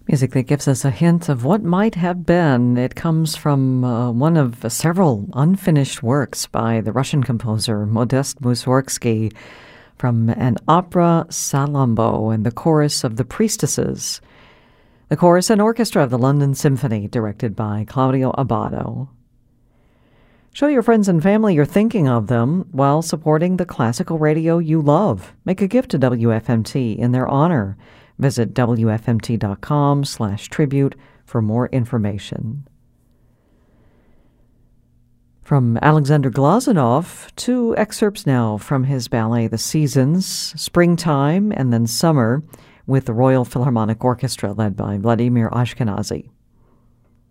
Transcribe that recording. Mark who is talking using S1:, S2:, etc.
S1: Music that gives us a hint of what might have been. It comes from one of several unfinished works by the Russian composer Modest Mussorgsky from an opera Salammbô and the chorus of the Priestesses. The chorus and orchestra of the London Symphony, directed by Claudio Abbado. Show your friends and family you're thinking of them while supporting the classical radio you love. Make a gift to WFMT in their honor. Visit WFMT.com/tribute for more information. From Alexander Glazunov, 2 excerpts now from his ballet The Seasons, Springtime and then Summer, with the Royal Philharmonic Orchestra led by Vladimir Ashkenazy.